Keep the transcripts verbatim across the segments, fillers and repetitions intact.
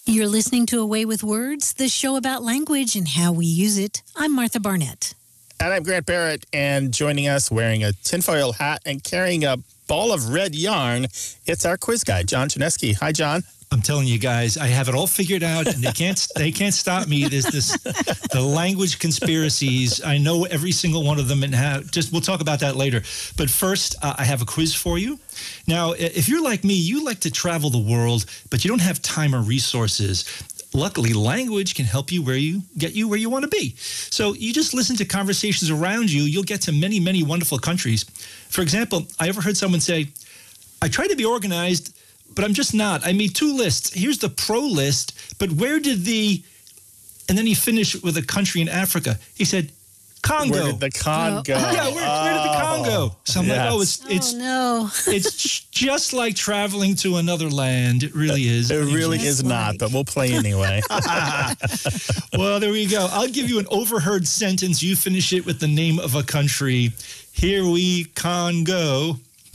You're listening to Away with Words, the show about language and how we use it. I'm Martha Barnett. And I'm Grant Barrett, and joining us wearing a tinfoil hat and carrying a ball of red yarn, it's our quiz guy, John Chaneski. Hi, John. I'm telling you guys, I have it all figured out, and they can't they can't stop me. There's this the language conspiracies. I know every single one of them, and how, just we'll talk about that later. But first, uh, I have a quiz for you. Now, if you're like me, you like to travel the world, but you don't have time or resources. Luckily, language can help you where you get you where you want to be. So you just listen to conversations around you. You'll get to many, many wonderful countries. For example, I ever heard someone say, "I try to be organized, but I'm just not. I made two lists. Here's the pro list, but where did the," and then he finished with a country in Africa. He said, Congo. Where did the Congo? Oh. Yeah, where, where did the Congo? So I'm yes. like, oh, it's it's oh, no. it's just like traveling to another land. It really is. It really Just is like. not, but we'll play anyway. Well, there we go. I'll give you an overheard sentence. You finish it with the name of a country. Here we Congo.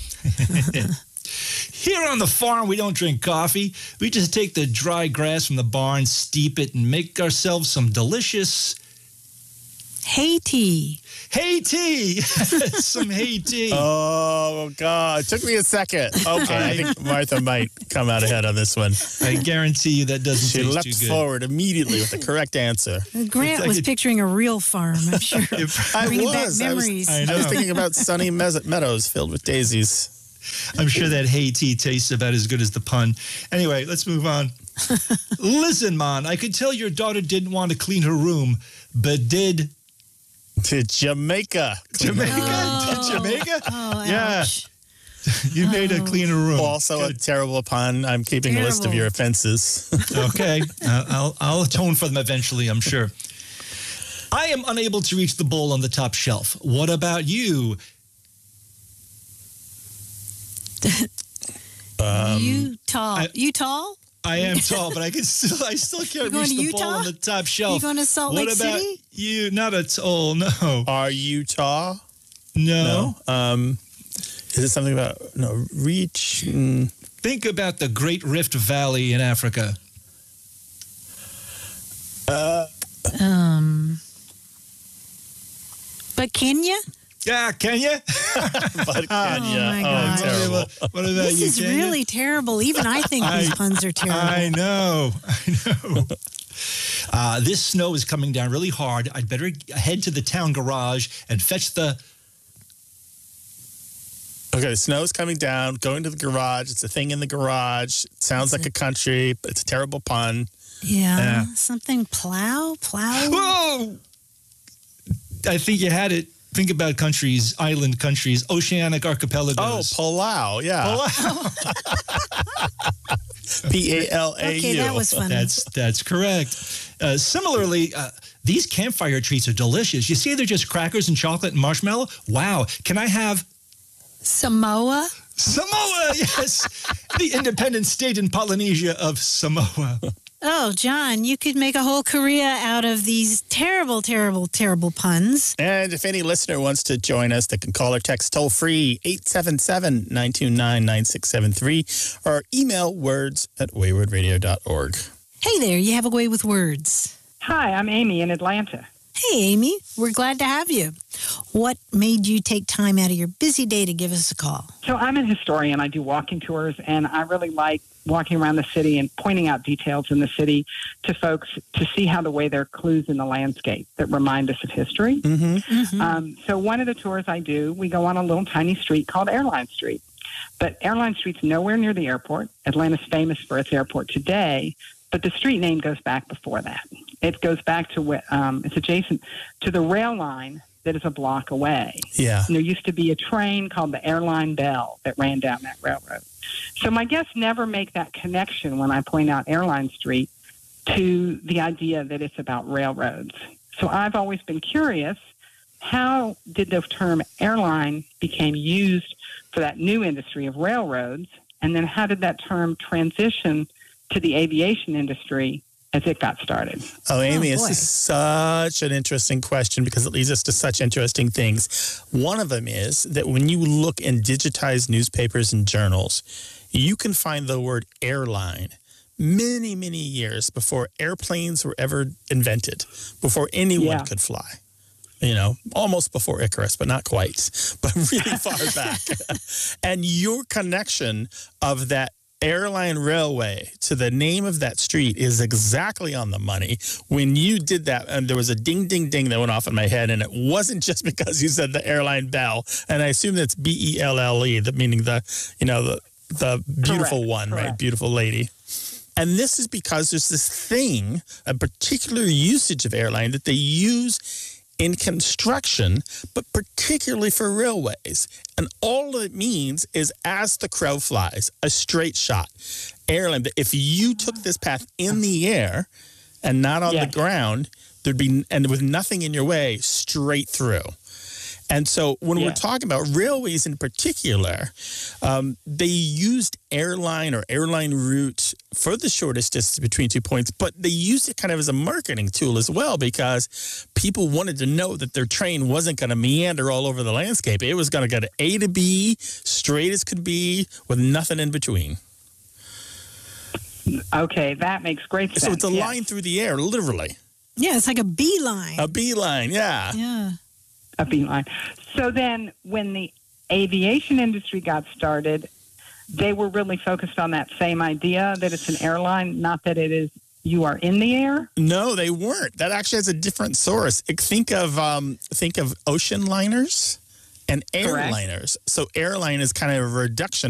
Here on the farm, we don't drink coffee. We just take the dry grass from the barn, steep it, and make ourselves some delicious Haiti. Haiti. Some Haiti. Oh, God. It took me a second. Okay, I think Martha might come out ahead on this one. I guarantee you that doesn't She taste leapt too good. forward immediately with the correct answer. Grant like was a- picturing a real farm, I'm sure. I Bringing was. back I was, memories. I I was know. thinking about sunny mes- meadows filled with daisies. I'm sure that Haiti tastes about as good as the pun. Anyway, let's move on. Listen, man, I could tell your daughter didn't want to clean her room, but did To Jamaica. Jamaica? Oh. Did Jamaica? Oh, Yeah. ouch. You made her clean her room. Also a Good. terrible pun. I'm keeping a list of Terrible. your offenses. Okay, uh, I'll I'll atone for them eventually, I'm sure. I am unable to reach the bowl on the top shelf. What about you? Um, you tall. I- you tall? I am tall, but I can still I still You can't going reach to the bowl Utah? on the top shelf. You going to Salt what Lake about City? you? Not at all. No, Are you Utah? no. No. Um, is it something about no reach? Mm, Think about the Great Rift Valley in Africa. uh, Um, but Kenya? Yeah, Kenya. but Kenya. my Oh, gosh. terrible. What about This you, is Kenya? really terrible. Even I think these I- puns are terrible. I know. I know. Uh, this snow is coming down really hard. I'd better head to the town garage and fetch the. Okay, the snow's coming down. Going to the garage. It's a thing in the garage. It sounds like a country, but it's a terrible pun. Yeah, Yeah. something plow, plow. Whoa! I think you had it. Think about countries, island countries, oceanic Oh, archipelagos. Palau. Yeah. Palau. P A L A U. Okay, that was funny. That's that's correct. Uh, similarly, uh, these campfire treats are delicious. You see, they're just crackers and chocolate and marshmallow. Wow! Can I have Samoa. Samoa? Yes, the independent state in Polynesia of Samoa. Oh, John, you could make a whole career out of these terrible, terrible, terrible puns. And if any listener wants to join us, they can call or text toll free eight seven seven, nine two nine, nine six seven three or email words at wayward radio dot org. Hey there, you have a way with words. Hi, I'm Amy in Atlanta. Hey, Amy, we're glad to have you. What made you take time out of your busy day to give us a call? So I'm a historian. I do walking tours, and I really like walking around the city and pointing out details in the city to folks to see how the way there are clues in the landscape that remind us of history. Mm-hmm. Mm-hmm. Um, so one of the tours I do, we go on a little tiny street called Airline Street. But Airline Street's nowhere near the airport. Atlanta's famous for its airport today, but the street name goes back before that. It goes back to, wh- um, it's adjacent to the rail line that is a block away. Yeah. And there used to be a train called the Airline Bell that ran down that railroad. So my guests never make that connection when I point out Airline Street to the idea that it's about railroads. So I've always been curious, how did the term airline became used for that new industry of railroads? And then how did that term transition to the aviation industry as it got started? Oh, Amy, Oh, this boy. is such an interesting question because it leads us to such interesting things. One of them is that when you look in digitized newspapers and journals, you can find the word airline, many, many years before airplanes were ever invented, before anyone Yeah. could fly. You know, almost before Icarus, but not quite, but really far back. And your connection of that airline railway to the name of that street is exactly on the money. When you did that, and there was a ding, ding, ding that went off in my head, and it wasn't just because you said the airline bell, and I assume that's B E L L E, the meaning the, you know, the the beautiful Correct, one, correct. right? Beautiful lady. And this is because there's this thing, a particular usage of airline that they use in construction, but particularly for railways. And all it means is as the crow flies, a straight shot. Airline, if you took this path in the air and not on Yes. the ground, there'd be, and with nothing in your way, straight through. And so when Yeah. we're talking about railways in particular, um, they used airline or airline route for the shortest distance between two points, but they used it kind of as a marketing tool as well, because people wanted to know that their train wasn't going to meander all over the landscape. It was going to go to A to B, straight as could be, with nothing in between. Okay, that makes great sense. So it's a yes. line through the air, literally. Yeah, it's like a beeline. A beeline, yeah. yeah. A beeline. So then when the aviation industry got started, they were really focused on that same idea that it's an airline, not that it is you are in the air. No, they weren't. That actually has a different source. Think of um, think of ocean liners and Correct. airliners. So airline is kind of a reduction